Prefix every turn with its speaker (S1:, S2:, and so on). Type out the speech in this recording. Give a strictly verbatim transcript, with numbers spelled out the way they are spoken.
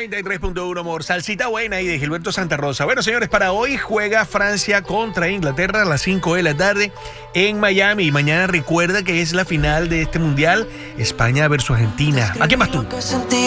S1: noventa y tres punto uno, amor. Salsita buena ahí de Gilberto Santa Rosa. Bueno, señores, para hoy juega Francia contra Inglaterra a las cinco de la tarde en Miami. Y mañana recuerda que es la final de este mundial, España versus Argentina. ¿A quién vas tú?